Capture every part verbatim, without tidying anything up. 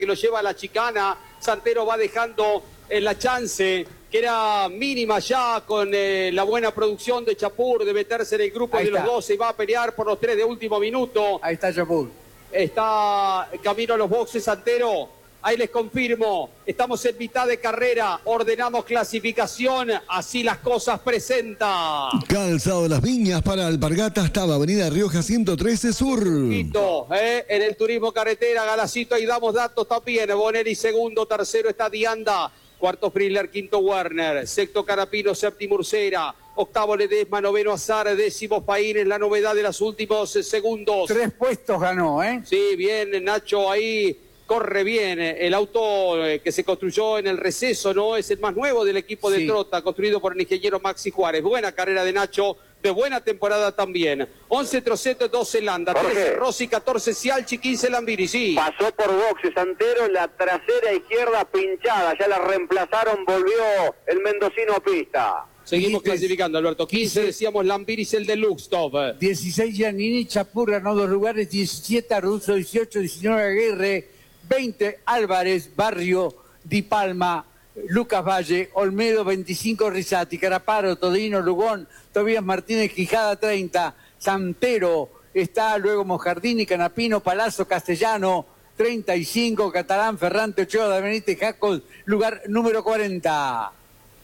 que lo lleva a la chicana. Santero va dejando en la chance, que era mínima ya con eh, la buena producción de Chapur, de meterse en el grupo Ahí de está. los doce y va a pelear por los tres de último minuto. Ahí está Chapur. Está camino a los boxes Santero. Ahí les confirmo, estamos en mitad de carrera, ordenamos clasificación, así las cosas presenta. Calzado de las Viñas para Alpargatas, estaba Avenida Rioja ciento trece Sur. Eh, en el turismo carretera, Galacito, ahí damos datos también. Bonelli segundo, tercero está Dianda, cuarto Friedler, quinto Werner, sexto Carapino, séptimo Ursera, octavo Ledesma, noveno Azar, décimo Paín, es la novedad de los últimos segundos. Tres puestos ganó, ¿eh? Sí, bien, Nacho, ahí corre bien. El auto que se construyó en el receso, ¿no? Es el más nuevo del equipo de Sí. Trota, construido por el ingeniero Maxi Juárez. Buena carrera de Nacho, de buena temporada también. once Troceto, doce Landa, trece Rossi, catorce Cialchi, quince Lambiri, sí. Pasó por boxe Santero, la trasera izquierda pinchada, ya la reemplazaron, volvió el mendocino a pista. Seguimos clasificando, Alberto. quince decíamos Lambiris, el de Luxtov. dieciséis Giannini, Chapur ganó dos lugares, diecisiete Russo, dieciocho, diecinueve Aguirre, veinte Álvarez, Barrio, Di Palma, Lucas Valle, Olmedo, veinticinco Rizzati, Caraparo, Todino, Lugón, Tobías Martínez, Quijada, treinta, Santero, está luego Mojardini, Canapino, Palazzo, Castellano, treinta y cinco, Catalán, Ferrante, Ochoa, de Benítez, Jacos, lugar número cuarenta.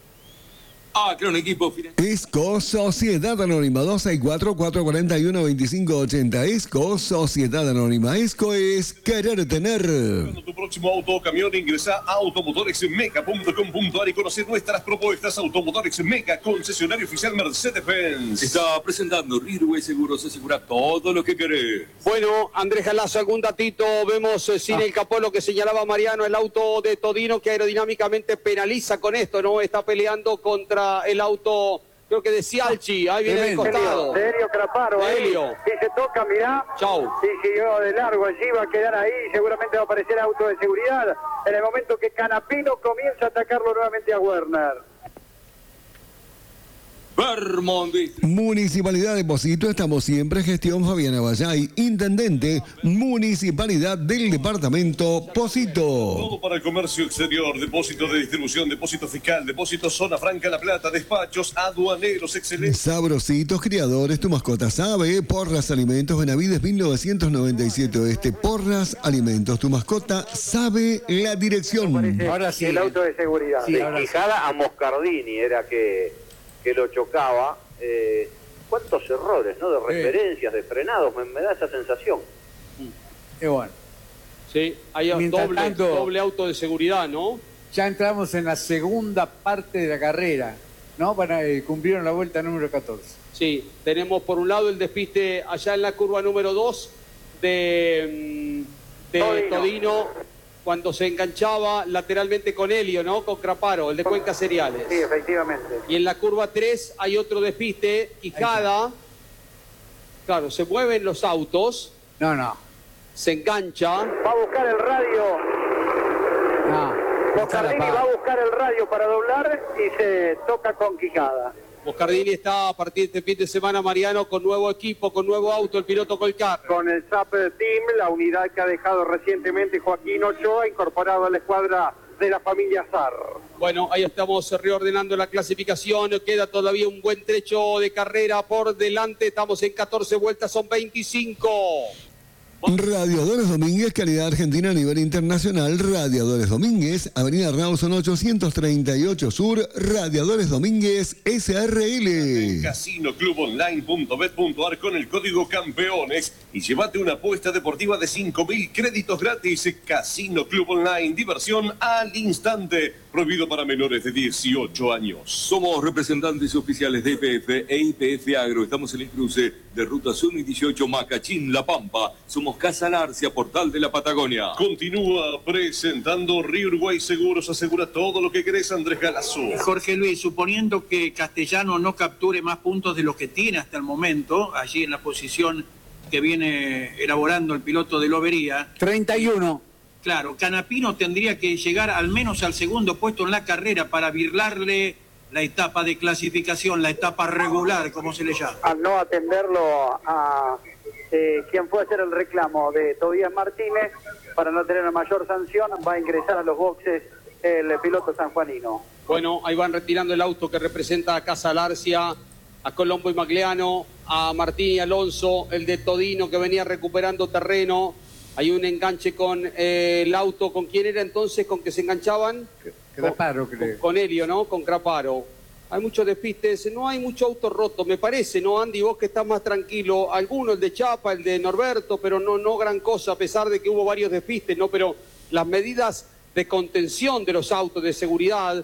Ah, claro, un equipo final. Esco Sociedad Anónima dos seis cuatro, cuatro cuatro uno, dos cinco ocho cero. Esco Sociedad Anónima. Esco es querer tener. Cuando tu próximo auto o camión, ingresa a automotores-mega punto com punto ar y conoce nuestras propuestas. Automotores Mega, concesionario oficial Mercedes-Benz. Está presentando Rirway Seguros, asegura todo lo que querés. Bueno, Andrés Galazo, algún datito. Vemos eh, sin Ah. el capó lo que señalaba Mariano, el auto de Todino que aerodinámicamente penaliza con esto, ¿no? Está peleando contra el auto, creo que de Cialchi. Ahí viene del Tremendo. costado. De Helio Craparo, ahí. Helio. Si se toca, mirá. Chau. Si siguió de largo allí, va a quedar ahí. Seguramente va a aparecer auto de seguridad. En el momento que Canapino comienza a atacarlo nuevamente a Werner. Vermont. Municipalidad de Posito, estamos siempre. Gestión Fabiana Vallay, Intendente, Municipalidad del Departamento Posito. Todo para el comercio exterior, depósito de distribución, depósito fiscal, depósito zona franca La Plata, despachos, aduaneros, excelentes. Sabrositos Criadores, tu mascota sabe. Porras Alimentos, Benavides mil novecientos noventa y siete Oeste. Porras Alimentos, tu mascota sabe la dirección. Ahora sí. El auto de seguridad. Sí, de ahora sí. Quijada a Moscardini era que, que lo chocaba. Eh, ¿Cuántos errores, no? De referencias, de frenados, me, me da esa sensación. Qué bueno. Sí, hay Mientras doble, tanto- doble auto de seguridad, ¿no? Ya entramos en la segunda parte de la carrera, ¿no? Para, eh, cumplieron la vuelta número catorce. Sí, tenemos por un lado el despiste allá en la curva número dos de, mm, de Todino. Todino, cuando se enganchaba lateralmente con Helio, ¿no? Con Craparo, el de Cuenca Cereales. Sí, efectivamente. Y en la curva tres hay otro despiste, Quijada. Claro, se mueven los autos, No, no. se engancha. Va a buscar el radio. No. Está la Moscardini paz. va a buscar el radio para doblar y se toca con Quijada. Moscardini está a partir de este fin de semana, Mariano, con nuevo equipo, con nuevo auto, el piloto Colcar. Con el S A P Team, la unidad que ha dejado recientemente Joaquín Ochoa, incorporado a la escuadra de la familia Zar. Bueno, ahí estamos reordenando la clasificación. Queda todavía un buen trecho de carrera por delante. Estamos en catorce vueltas, son veinticinco. Radiadores Domínguez, calidad argentina a nivel internacional. Radiadores Domínguez, Avenida Rawson ochocientos treinta y ocho Sur. Radiadores Domínguez S R L. casino club online punto bet punto ar con el código campeones y llévate una apuesta deportiva de cinco mil créditos gratis. Casino Club Online, diversión al instante. Prohibido para menores de dieciocho años. Somos representantes oficiales de I P F e I P F Agro. Estamos en el cruce de rutas uno y dieciocho Macachín, La Pampa. Somos Casa Larcia, Portal de la Patagonia. Continúa presentando Rirway Seguros, asegura todo lo que querés, Andrés Galazo. Jorge Luis, suponiendo que Castellano no capture más puntos de los que tiene hasta el momento, allí en la posición que viene elaborando el piloto de Lobería, treinta y uno. claro, Canapino tendría que llegar al menos al segundo puesto en la carrera para virlarle la etapa de clasificación, la etapa regular, como se le llama. Al no atenderlo a, eh, quien fue a hacer el reclamo de Tobías Martínez para no tener una mayor sanción, va a ingresar a los boxes el piloto sanjuanino. Bueno, ahí van retirando el auto que representa a Casa Larcia, a Colombo y Magliano, a Martín y Alonso, el de Todino que venía recuperando terreno. Hay un enganche con eh, el auto. ¿Con quién era entonces con que se enganchaban? Craparo, creo. Con, con Helio, ¿no? Con Craparo. Hay muchos despistes, no hay mucho auto roto, me parece, ¿no, Andy? Vos que estás más tranquilo. Alguno, el de Chapa, el de Norberto, pero no, no gran cosa, a pesar de que hubo varios despistes, ¿no? Pero las medidas de contención de los autos de seguridad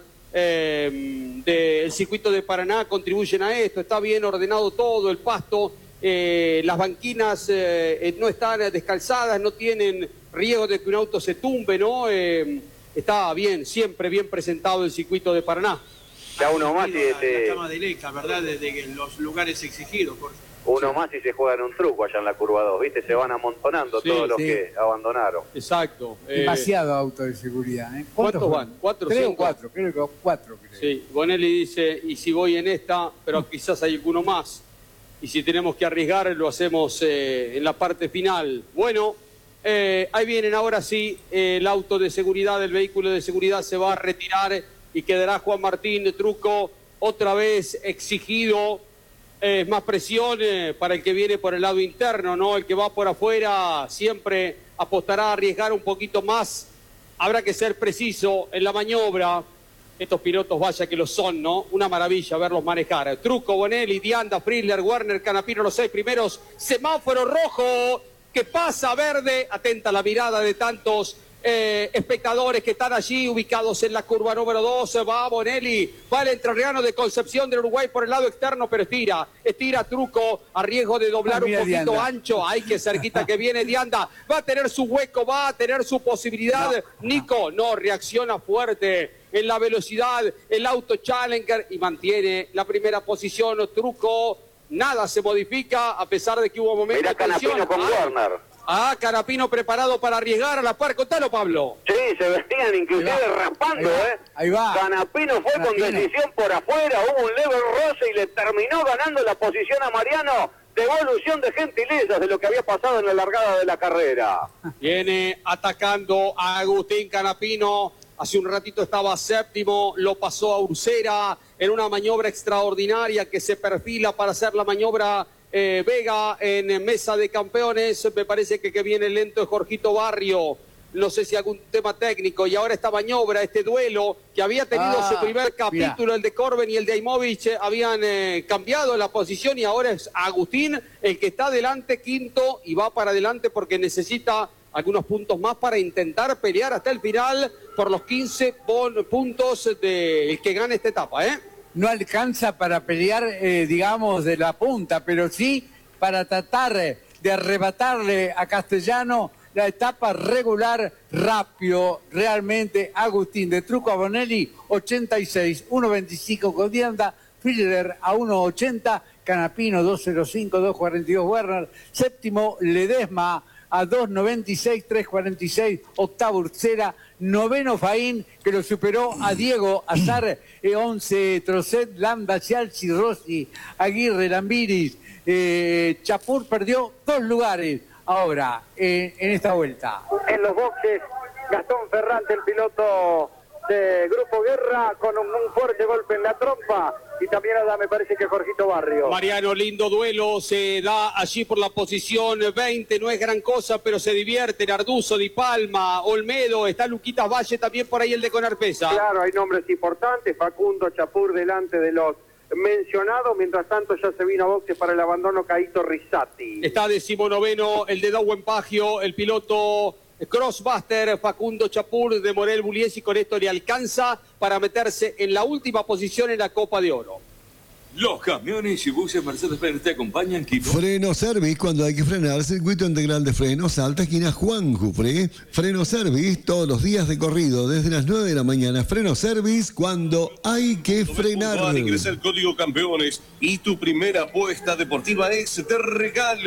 eh, del circuito de Paraná contribuyen a esto. Está bien ordenado todo, el pasto. Eh, las banquinas eh, no están descalzadas, no tienen riesgo de que un auto se tumbe, ¿no? Eh, está bien, siempre bien presentado el circuito de Paraná. Ya uno más y La, este, la cama de Leca, ¿verdad? Desde los lugares exigidos. Por... uno más y se juegan un truco allá en la curva dos, ¿viste? Se van amontonando Sí, todos los sí. que abandonaron. Exacto. Eh, Demasiado auto de seguridad. ¿eh? ¿Cuántos fueron? van? ¿Cuatro, Tres o cinco? cuatro, creo que cuatro. Creo. Sí, Bonelli dice, y si voy en esta, pero quizás hay alguno más. Y si tenemos que arriesgar, lo hacemos eh, en la parte final. Bueno, eh, ahí vienen ahora sí, eh, el auto de seguridad, el vehículo de seguridad se va a retirar y quedará Juan Martín de Truco otra vez exigido. Eh, más presión eh, para el que viene por el lado interno, ¿no? El que va por afuera siempre apostará a arriesgar un poquito más. Habrá que ser preciso en la maniobra. Estos pilotos, vaya que lo son, ¿no? Una maravilla verlos manejar. Truco, Bonelli, Dianda, Friedler, Werner, Canapino, los seis primeros. Semáforo rojo, que pasa verde. Atenta la mirada de tantos eh, espectadores que están allí ubicados en la curva número doce. Va Bonelli, va el entrerriano de Concepción del Uruguay por el lado externo, pero estira, estira Truco a riesgo de doblar Ah, un mira, poquito Dianda. ancho. Ay, que cerquita que viene Dianda. Va a tener su hueco, va a tener su posibilidad. No, Nico, no, reacciona fuerte en la velocidad, el auto Challenger y mantiene la primera posición. Truco, nada se modifica a pesar de que hubo momentos Mirá de tensión. Canapino con Ah, Werner. Ah, Canapino preparado para arriesgar a la par. Contalo, Pablo. Sí, se venían inclusive Ahí va, raspando, ahí va, ¿eh? ahí va. Canapino fue Canapino. con decisión por afuera, hubo un leve roce y le terminó ganando la posición a Mariano. Devolución de gentilezas de lo que había pasado en la largada de la carrera. Viene atacando a Agustín Canapino. Hace un ratito estaba séptimo, lo pasó a Ursera en una maniobra extraordinaria que se perfila para hacer la maniobra eh, Vega en Mesa de Campeones. Me parece que, que viene lento es Jorgito Barrio. No sé si algún tema técnico. Y ahora esta maniobra, este duelo que había tenido Ah, su primer capítulo, mira. el de Corben y el de Aimovic, eh, habían eh, cambiado la posición y ahora es Agustín el que está adelante, quinto, y va para adelante porque necesita algunos puntos más para intentar pelear hasta el final por los quince bon- puntos del que gane esta etapa, ¿eh? No alcanza para pelear, eh, digamos, de la punta, pero sí para tratar de arrebatarle a Castellano la etapa regular rápido. Realmente Agustín de Truco a Bonelli, ochenta y seis, uno veinticinco con Dianda, Frieder a uno ochenta, Canapino dos cero cinco, dos cuarenta y dos Werner, séptimo Ledesma a dos noventa y seis, tres cuarenta y seis, octavo Ursera, noveno Faín, que lo superó a Diego Azar, eh, once Trocet, Lambda, Cialci, Rossi, Aguirre, Lambiris, eh, Chapur perdió dos lugares ahora eh, en esta vuelta. En los boxes, Gastón Ferrante, el piloto de Grupo Guerra, con un, un fuerte golpe en la trompa. Y también anda, me parece que Jorgito Barrio. Mariano, lindo duelo, se da allí por la posición veinte, no es gran cosa, pero se divierten. Arduzo, Di Palma, Olmedo, está Luquitas Valle también por ahí el de Conarpesa. Claro, hay nombres importantes, Facundo Chapur delante de los mencionados, mientras tanto ya se vino a boxe para el abandono Caíto Rizzati. Está decimonoveno el de Dawen Pagio, el piloto Crossbuster, Facundo Chapur de Morel Bullies, y con esto le alcanza para meterse en la última posición en la Copa de Oro. Los camiones y buses Mercedes-Benz te acompañan, Quito. Freno Service cuando hay que frenar. Circuito integral de frenos, Alta Esquina Juan Jufré. Freno Service todos los días de corrido desde las nueve de la mañana. Freno Service cuando hay que frenar. Ingresa el código campeones y tu primera apuesta deportiva es de regalo.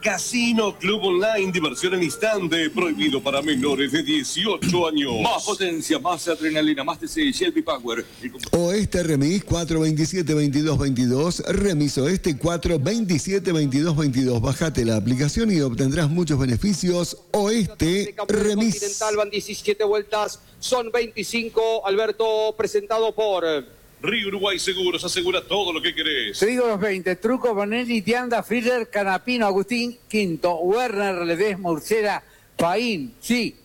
Casino Club Online, diversión en instante, prohibido para menores de dieciocho años. Más potencia, más adrenalina, más T C, Shelby Power. Oeste Remis cuatro veintisiete veintidós veintidós, Remis Oeste cuatro veintisiete veintidós veintidós. Bájate la aplicación y obtendrás muchos beneficios. Oeste Remis. Continental van diecisiete vueltas, son veinticinco. Alberto, presentado por Río Uruguay Seguros, asegura todo lo que querés. Te digo los veinte. Truco, Bonelli, Dianda, Friller, Canapino, Agustín, Quinto, Werner, Ledesma, Ursera, Paín, sí.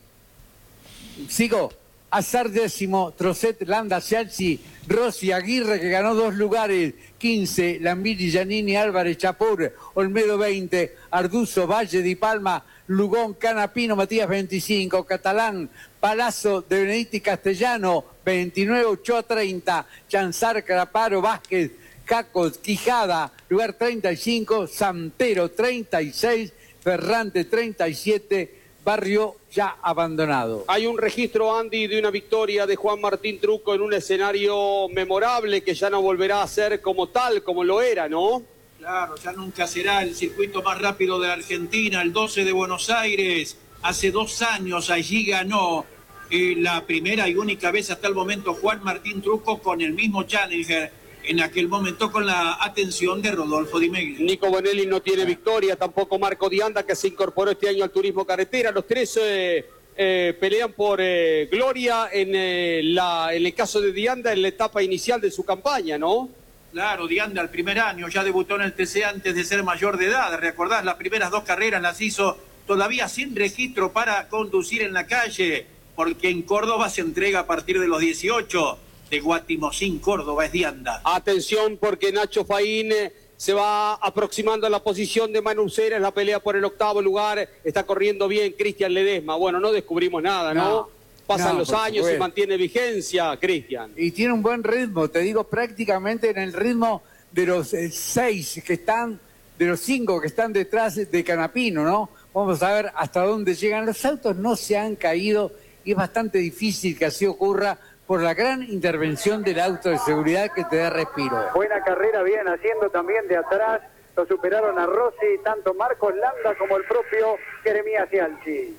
Sigo. Azar décimo, Trocet, Landa, Cialci, Rossi, Aguirre, que ganó dos lugares, quince, Lambiri, Giannini, Álvarez, Chapur, Olmedo veinte, Arduzo, Valle, Di Palma, Lugón, Canapino, Matías veinticinco, Catalán, Palazzo, De Benedetti, Castellano veintinueve, Ochoa treinta, Chanzar, Caraparo, Vázquez, Cacos, Quijada, lugar treinta y cinco, Santero treinta y seis, Ferrante treinta y siete, Barrio ya abandonado. Hay un registro, Andy, de una victoria de Juan Martín Truco en un escenario memorable que ya no volverá a ser como tal, como lo era, ¿no? Claro, ya nunca será el circuito más rápido de la Argentina, el doce de Buenos Aires. Hace dos años allí ganó eh, la primera y única vez hasta el momento Juan Martín Truco con el mismo Challenger, en aquel momento con la atención de Rodolfo Di Meglio. Nico Bonelli no tiene victoria, tampoco Marco Dianda, que se incorporó este año al turismo carretera. Los tres eh, eh, pelean por eh, gloria en, eh, la, en el caso de Dianda en la etapa inicial de su campaña, ¿no? Claro, Dianda el primer año ya debutó en el T C antes de ser mayor de edad. ¿Recordás? Las primeras dos carreras las hizo todavía sin registro para conducir en la calle, porque en Córdoba se entrega a partir de los dieciocho. De Guatimosín, Córdoba, es Dianda. Atención, porque Nacho Faín eh, se va aproximando a la posición de Manu Cera, es la pelea por el octavo lugar. Está corriendo bien Cristian Ledesma. Bueno, no descubrimos nada, ¿no? no Pasan no, los años supuesto. Y mantiene vigencia, Cristian. Y tiene un buen ritmo, te digo, prácticamente en el ritmo de los eh, seis que están, de los cinco que están detrás de Canapino, ¿no? Vamos a ver hasta dónde llegan. Los autos no se han caído y es bastante difícil que así ocurra por la gran intervención del auto de seguridad que te da respiro. Buena carrera, bien haciendo también de atrás. Lo superaron a Rossi, tanto Marcos Landa como el propio Jeremías Cialci.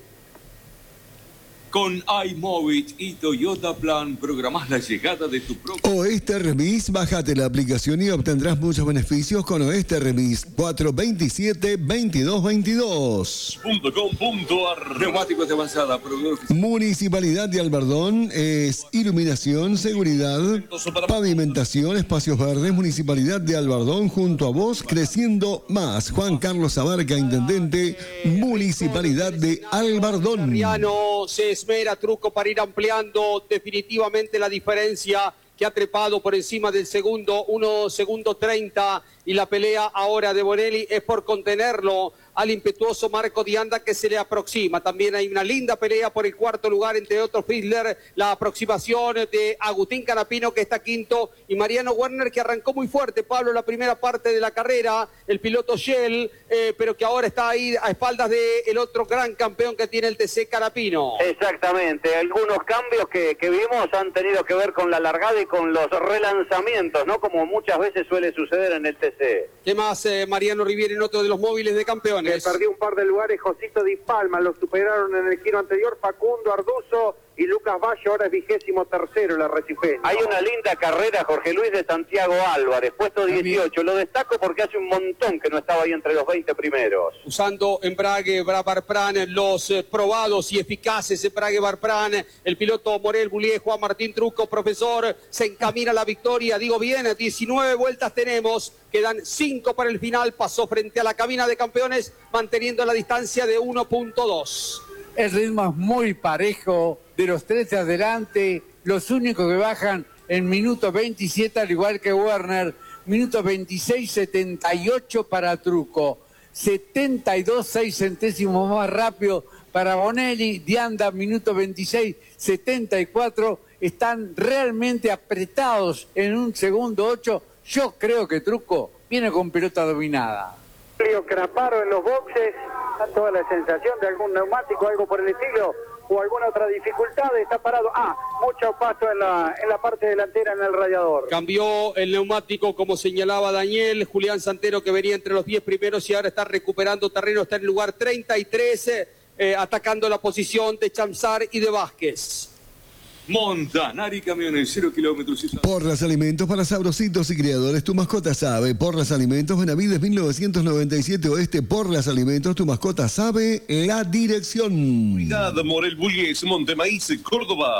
Con iMovit y Toyota Plan, programás la llegada de tu propio... Oeste Remis, bájate la aplicación y obtendrás muchos beneficios con Oeste Remis cuatro veintisiete veintidós veintidós. .com.ar Neumáticos de avanzada, proveedor oficial. Municipalidad de Albardón es iluminación, seguridad, pavimentación, espacios verdes. Municipalidad de Albardón, junto a vos, creciendo más. Juan Carlos Abarca, intendente, Municipalidad de Albardón. Se esmera Truco para ir ampliando definitivamente la diferencia, que ha trepado por encima del segundo, uno segundo treinta, y la pelea ahora de Bonelli es por contenerlo al impetuoso Marco Dianda, que se le aproxima. También hay una linda pelea por el cuarto lugar, entre otros Frizzler, la aproximación de Agustín Canapino, que está quinto, y Mariano Werner, que arrancó muy fuerte, Pablo, la primera parte de la carrera, el piloto Shell, eh, pero que ahora está ahí a espaldas del otro gran campeón que tiene el T C, Canapino. Exactamente, algunos cambios que, que vimos han tenido que ver con la largada y con los relanzamientos, ¿no? Como muchas veces suele suceder en el T C. ¿Qué más, eh, Mariano Riviere, en otro de los móviles de campeones? Que perdió un par de lugares Josito Di Palma, lo superaron en el giro anterior Facundo Arduzo y Lucas Valle, ahora es vigésimo tercero el arrecifeño. Hay una linda carrera, Jorge Luis, de Santiago Álvarez, puesto dieciocho. Lo destaco porque hace un montón que no estaba ahí entre los veinte primeros. Usando embrague Barpran, los eh, probados y eficaces embrague Barpran, el piloto Morel Bullier, Juan Martín Truco, profesor, se encamina a la victoria. Digo bien, diecinueve vueltas tenemos, quedan cinco para el final. Pasó frente a la cabina de campeones, manteniendo la distancia de uno punto dos. El ritmo es muy parejo, de los tres de adelante, los únicos que bajan en minuto veintisiete, al igual que Werner, minuto veintiséis setenta y ocho para Truco, setenta y dos, seis centésimos más rápido para Bonelli. Dianda, minuto veintiséis setenta y cuatro, están realmente apretados en un segundo ocho. Yo creo que Truco viene con pelota dominada. Craparo en los boxes, toda la sensación de algún neumático, algo por el estilo. o alguna otra dificultad, está parado. Ah, mucho paso en la, en la parte delantera en el radiador. Cambió el neumático, como señalaba Daniel. Julián Santero, que venía entre los diez primeros y ahora está recuperando terreno, está en el lugar treinta y tres, eh, atacando la posición de Chamsar y de Vázquez. Montanari Camiones, cero kilómetros. Porras Alimentos para sabrositos y criadores, tu mascota sabe. Porras Alimentos, Benavides mil novecientos noventa y siete Oeste. Porras Alimentos, tu mascota sabe. La dirección. Morel Bullies, Montemaíz, Córdoba.